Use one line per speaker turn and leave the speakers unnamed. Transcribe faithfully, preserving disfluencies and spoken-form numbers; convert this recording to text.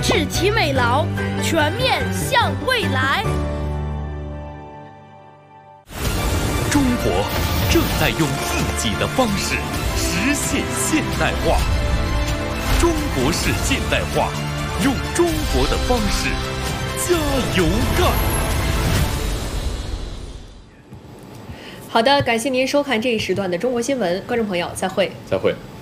志其美劳，全面向未来。
中国正在用自己的方式实现现代化。中国式现代化，用中国的方式加油干！
好的，感谢您收看这一时段的中国新闻，观众朋友，再会。
再会。